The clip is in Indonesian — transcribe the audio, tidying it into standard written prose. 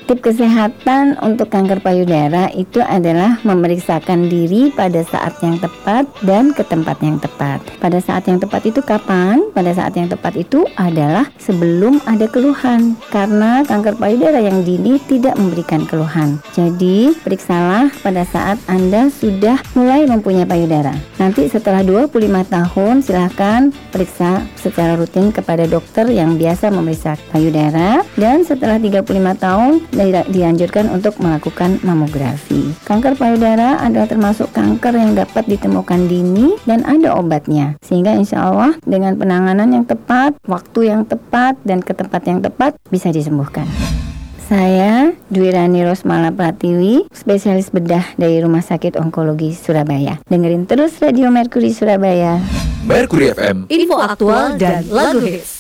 Tip kesehatan untuk kanker payudara itu adalah memeriksakan diri pada saat yang tepat dan ke tempat yang tepat. Pada saat yang tepat itu kapan? Pada saat yang tepat itu adalah sebelum ada keluhan, karena kanker payudara yang dini tidak memberikan keluhan. Jadi periksalah pada saat Anda sudah mulai mempunyai payudara. Nanti setelah 25 tahun silahkan periksa secara rutin kepada dokter yang biasa memeriksa payudara, dan setelah 35 tahun dianjurkan untuk melakukan mamografi. Kanker payudara adalah termasuk kanker yang dapat ditemukan dini dan ada obatnya, sehingga insya Allah dengan penanganan yang tepat, waktu yang tepat, dan ke tempat yang tepat bisa disembuhkan. Saya Dwi Rani Rosmala Pratiwi, spesialis bedah dari Rumah Sakit Onkologi Surabaya. Dengerin terus Radio Mercury Surabaya. Mercury FM, info aktual dan lagu hits.